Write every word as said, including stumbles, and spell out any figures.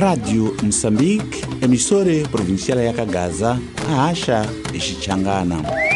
Radio Moçambique, emissora provincial ya Kagaza, a Acha e Xichangana.